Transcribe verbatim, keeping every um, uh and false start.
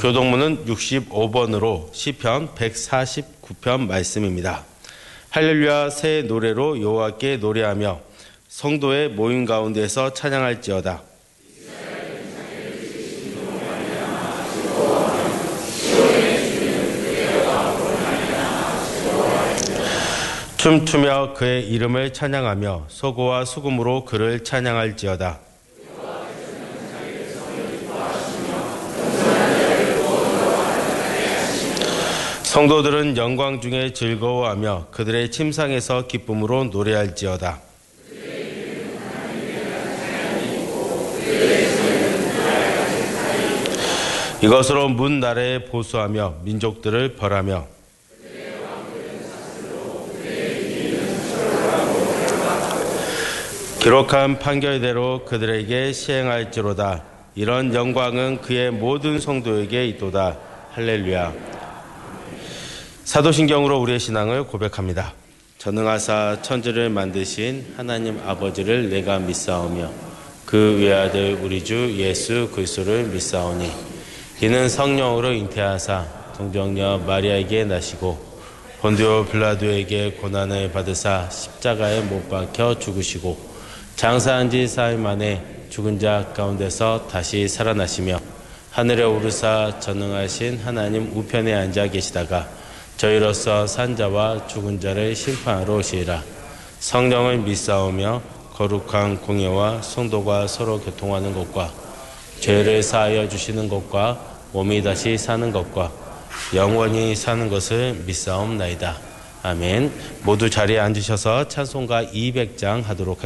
교동문은 육십오 번으로 시편 백사십구 편 말씀입니다. 할렐루야 새 노래로 여호와께 노래하며 성도의 모임 가운데서 찬양할지어다. 춤추며 그의 이름을 찬양하며 소고와 수금으로 그를 찬양할지어다. 성도들은 영광 중에 즐거워하며 그들의 침상에서 기쁨으로 노래할지어다. 이것으로 문 나라에 보수하며 민족들을 벌하며 기록한 판결대로 그들에게 시행할지로다. 이런 영광은 그의 모든 성도에게 있도다. 할렐루야. 사도신경으로 우리의 신앙을 고백합니다. 전능하사 천지를 만드신 하나님 아버지를 내가 믿사오며 그 외아들 우리 주 예수 그리스도를 믿사오니 이는 성령으로 잉태하사 동정녀 마리아에게 나시고 본디오 빌라도에게 고난을 받으사 십자가에 못 박혀 죽으시고 장사한 지 사흘 만에 죽은 자 가운데서 다시 살아나시며 하늘에 오르사 전능하신 하나님 우편에 앉아 계시다가 저희로서 산 자와 죽은 자를 심판하러 오시리라. 성령을 믿사오며 거룩한 공예와 성도가 서로 교통하는 것과 죄를 사하여 주시는 것과 몸이 다시 사는 것과 영원히 사는 것을 믿사옵나이다. 아멘. 모두 자리에 앉으셔서 찬송가 이백 장 하도록 하겠습니다.